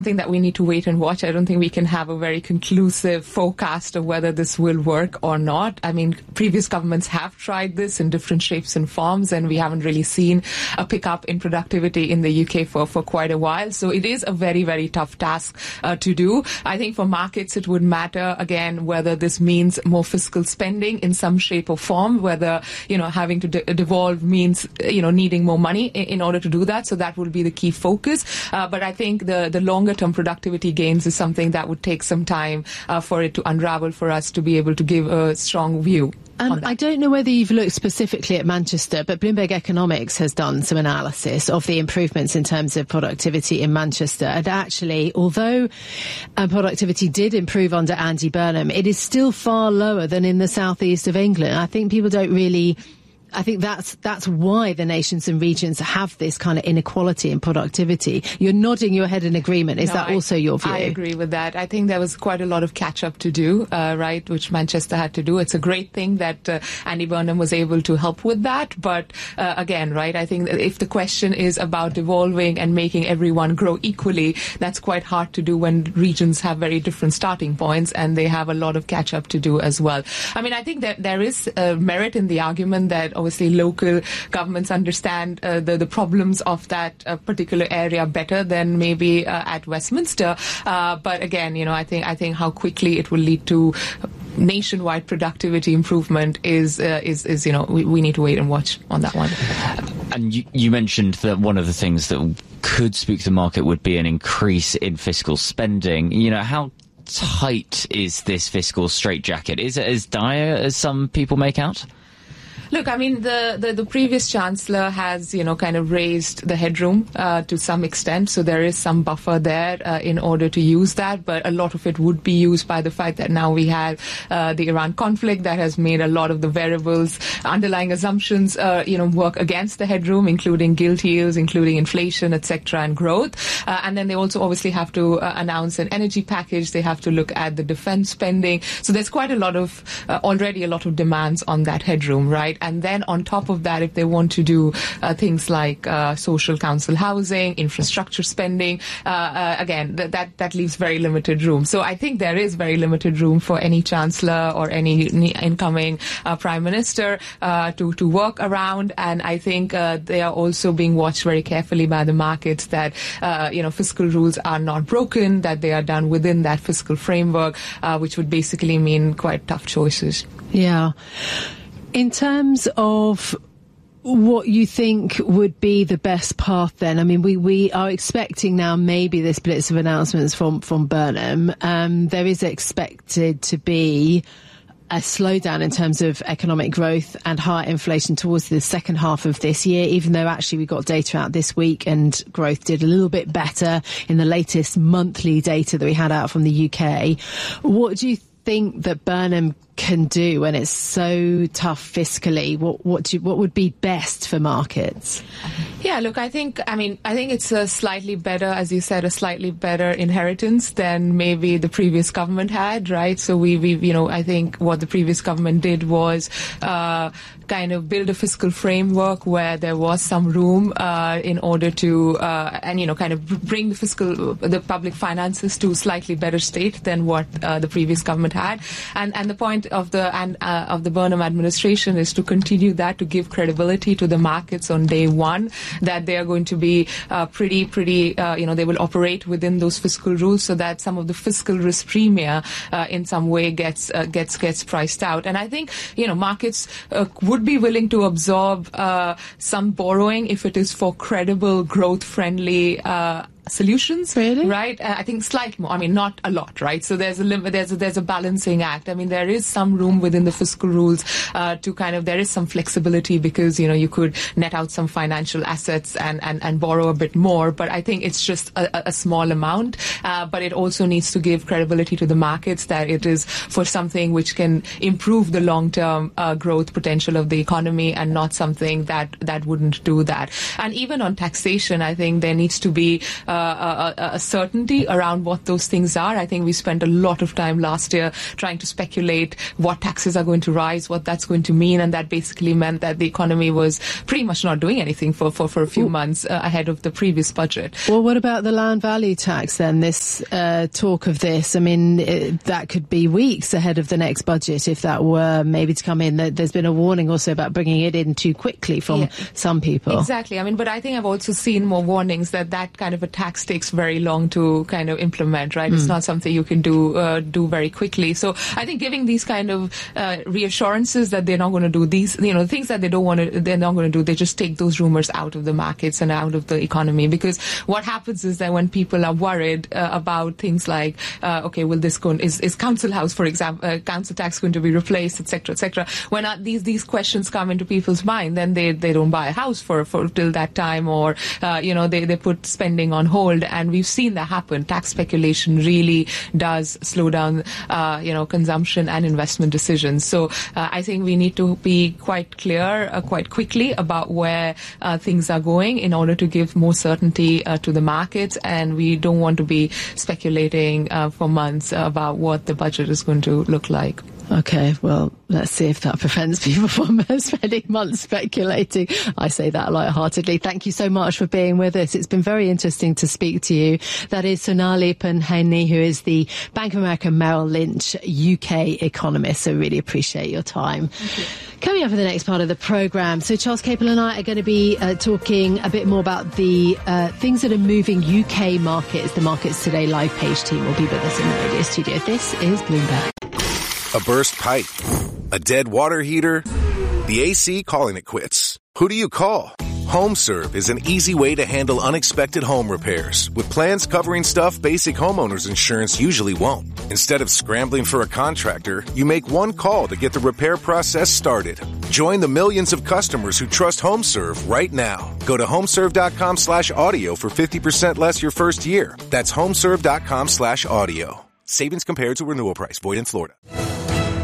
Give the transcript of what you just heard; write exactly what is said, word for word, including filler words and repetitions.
Something that we need to wait and watch. I don't think we can have a very conclusive forecast of whether this will work or not. I mean, previous governments have tried this in different shapes and forms, and we haven't really seen a pickup in productivity in the U K for, for quite a while. So it is a very, very tough task uh, to do. I think for markets it would matter, again, whether this means more fiscal spending in some shape or form, whether, you know, having to de- devolve means, you know, needing more money in, in order to do that. So that will be the key focus. Uh, but I think the, the longer term productivity gains is something that would take some time uh, for it to unravel, for us to be able to give a strong view. Um, I don't know whether you've looked specifically at Manchester, but Bloomberg Economics has done some analysis of the improvements in terms of productivity in Manchester. And actually, although um, productivity did improve under Andy Burnham, it is still far lower than in the southeast of England. I think people don't really... I think that's that's why the nations and regions have this kind of inequality in productivity. You're nodding your head in agreement. Is no, that I, also your view? I agree with that. I think there was quite a lot of catch-up to do, uh, right, which Manchester had to do. It's a great thing that uh, Andy Burnham was able to help with that. But uh, again, right, I think that if the question is about evolving and making everyone grow equally, that's quite hard to do when regions have very different starting points and they have a lot of catch-up to do as well. I mean, I think that there is uh, merit in the argument that obviously local governments understand uh, the, the problems of that uh, particular area better than maybe uh, at Westminster. Uh, but again, you know, I think I think how quickly it will lead to nationwide productivity improvement is uh, is is you know we, we need to wait and watch on that one. And you, you mentioned that one of the things that could spook the market would be an increase in fiscal spending. You know, how tight is this fiscal straitjacket? Is it as dire as some people make out? Look, I mean, the, the, the previous Chancellor has, you know, kind of raised the headroom uh, to some extent. So there is some buffer there uh, in order to use that. But a lot of it would be used by the fact that now we have uh, the Iran conflict that has made a lot of the variables, underlying assumptions, uh, you know, work against the headroom, including gilt yields, including inflation, et cetera, and growth. Uh, and then they also obviously have to uh, announce an energy package. They have to look at the defense spending. So there's quite a lot of, uh, already a lot of demands on that headroom, right? And then on top of that, if they want to do uh, things like uh, social council housing, infrastructure spending, uh, uh, again, th- that that leaves very limited room. So I think there is very limited room for any chancellor or any, any incoming uh, prime minister uh, to, to work around. And I think uh, they are also being watched very carefully by the markets that, uh, you know, fiscal rules are not broken, that they are done within that fiscal framework, uh, which would basically mean quite tough choices. Yeah. In terms of what you think would be the best path then, I mean, we, we are expecting now maybe this blitz of announcements from, from Burnham. Um, there is expected to be a slowdown in terms of economic growth and higher inflation towards the second half of this year, even though actually we got data out this week and growth did a little bit better in the latest monthly data that we had out from the U K. What do you think that Burnham can do when it's so tough fiscally? What what do you, what would be best for markets? Yeah, look, I think I mean I think it's a slightly better, as you said, a slightly better inheritance than maybe the previous government had, right? So we we you know I think what the previous government did was uh, kind of build a fiscal framework where there was some room uh, in order to uh, and you know kind of bring the fiscal the public finances to a slightly better state than what uh, the previous government had, and and the point of the and uh, of the Burnham administration is to continue that, to give credibility to the markets on day one that they are going to be uh, pretty pretty uh, you know they will operate within those fiscal rules, so that some of the fiscal risk premia uh, in some way gets uh, gets gets priced out. And I think you know markets uh, would be willing to absorb uh, some borrowing if it is for credible, growth friendly uh, solutions, really? Right? Uh, I think slightly more. I mean, not a lot, right? So there's a limit. There's a, there's a balancing act. I mean, there is some room within the fiscal rules uh, to kind of there is some flexibility because you know you could net out some financial assets and and, and borrow a bit more. But I think it's just a, a small amount. Uh, but it also needs to give credibility to the markets that it is for something which can improve the long-term uh, growth potential of the economy and not something that that wouldn't do that. And even on taxation, I think there needs to be uh, a, a certainty around what those things are. I think we spent a lot of time last year trying to speculate what taxes are going to rise, what that's going to mean, and that basically meant that the economy was pretty much not doing anything for, for, for a few months uh, ahead of the previous budget. Well, what about the land value tax then? This uh, talk of this, I mean, it, that could be weeks ahead of the next budget if that were maybe to come in. There's been a warning also about bringing it in too quickly from yeah. some people. Exactly. I mean, but I think I've also seen more warnings that that kind of a tax takes very long to kind of implement, right? Mm. It's not something you can do uh, do very quickly. So I think giving these kind of uh, reassurances that they're not going to do these, you know, things that they don't want to, they're not going to do, they just take those rumors out of the markets and out of the economy. Because what happens is that when people are worried uh, about things like, uh, okay, will this go, is, is council house, for example, uh, council tax going to be replaced, et cetera, et cetera. When uh, these these questions come into people's mind, then they, they don't buy a house for, for till that time, or uh, you know, they, they put spending on hold. And we've seen that happen. Tax speculation really does slow down, uh, you know, consumption and investment decisions. So uh, I think we need to be quite clear, uh, quite quickly about where uh, things are going in order to give more certainty uh, to the markets. And we don't want to be speculating uh, for months about what the budget is going to look like. Okay, well, let's see if that prevents people from spending months speculating. I say that lightheartedly. Thank you so much for being with us. It's been very interesting to speak to you. That is Sonali Punhani, who is the Bank of America Merrill Lynch U K economist. So really appreciate your time. Thank you. Coming up in the next part of the programme, so Charles Capel and I are going to be uh, talking a bit more about the uh, things that are moving U K markets. The Markets Today live page team will be with us in the radio studio. This is Bloomberg. A burst pipe, a dead water heater, the A C calling it quits. Who do you call? HomeServe is an easy way to handle unexpected home repairs with plans covering stuff basic homeowners insurance usually won't. Instead of scrambling for a contractor, you make one call to get the repair process started. Join the millions of customers who trust HomeServe right now. Go to homeserve.com slash audio for fifty percent less your first year. That's homeserve.com slash audio. Savings compared to renewal price. Void in Florida.